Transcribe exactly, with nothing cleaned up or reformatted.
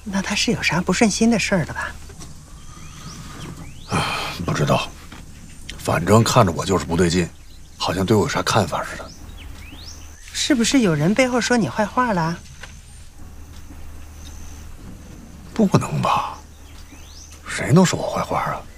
那他是有啥不顺心的事儿的吧？ 啊，不知道，反正看着我就是不对劲，好像对我有啥看法似的。 是不是有人背后说你坏话了？ 不能吧？谁能说我坏话啊？